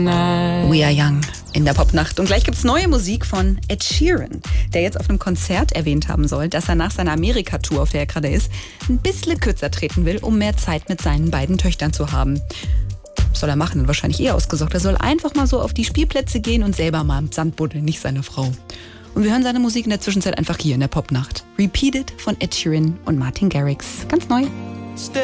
We Are Young in der Popnacht. Und gleich gibt's neue Musik von Ed Sheeran, der jetzt auf einem Konzert erwähnt haben soll, dass er nach seiner Amerika-Tour, auf der er gerade ist, ein bisschen kürzer treten will, um mehr Zeit mit seinen beiden Töchtern zu haben. Was soll er machen? Wahrscheinlich eher ausgesorgt. Er soll einfach mal so auf die Spielplätze gehen und selber mal im Sand buddeln, nicht seine Frau. Und wir hören seine Musik in der Zwischenzeit einfach hier in der Popnacht. Repeated von Ed Sheeran und Martin Garrix. Ganz neu.